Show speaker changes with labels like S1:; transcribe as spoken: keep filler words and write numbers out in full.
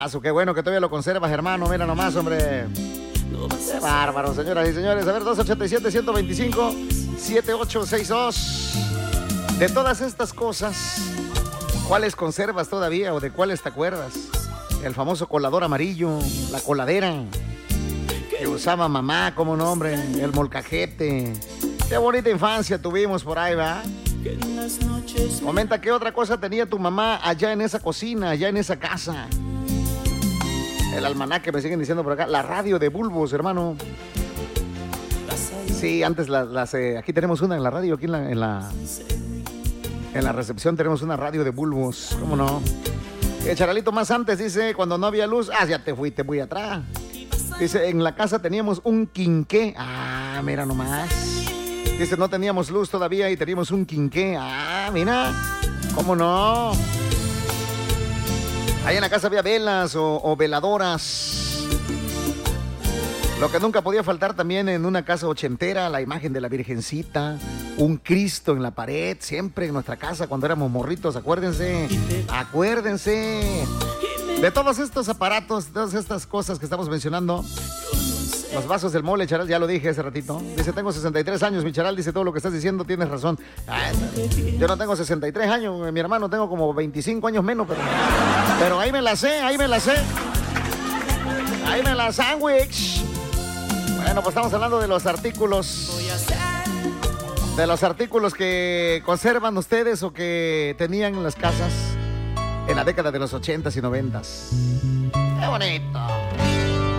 S1: Qué bueno que todavía lo conservas, hermano. Mira nomás, hombre. Qué bárbaro, señoras y señores. A ver, dos ochenta y siete, ciento veinticinco, setenta y ocho sesenta y dos. De todas estas cosas, ¿cuáles conservas todavía o de cuáles te acuerdas? El famoso colador amarillo, la coladera que usaba mamá como nombre, el molcajete. Qué bonita infancia tuvimos por ahí, ¿va? Comenta qué otra cosa tenía tu mamá allá en esa cocina, allá en esa casa. El almanaque, me siguen diciendo por acá. La radio de bulbos, hermano. Sí, antes las... las eh, aquí tenemos una en la radio, aquí en la, en la... En la recepción tenemos una radio de bulbos. ¿Cómo no? El Charalito más antes dice, cuando no había luz... Ah, ya te fuiste muy atrás. Dice, en la casa teníamos un quinqué. Ah, mira nomás. Dice, no teníamos luz todavía y teníamos un quinqué. Ah, mira. ¿Cómo no? Ahí en la casa había velas o, o veladoras. Lo que nunca podía faltar también en una casa ochentera, la imagen de la Virgencita, un Cristo en la pared, siempre en nuestra casa cuando éramos morritos, acuérdense, acuérdense de todos estos aparatos, todas estas cosas que estamos mencionando. Los vasos del mole, Charal, ya lo dije hace ratito. Dice, tengo sesenta y tres años, mi Charal, dice todo lo que estás diciendo, tienes razón. Ah, yo no tengo sesenta y tres años, mi hermano, tengo como veinticinco años menos, pero, pero ahí me la sé, ahí me la sé. Ahí me la sándwich. Bueno, pues estamos hablando de los artículos, de los artículos que conservan ustedes o que tenían en las casas en la década de los ochentas y noventas. ¡Qué bonito!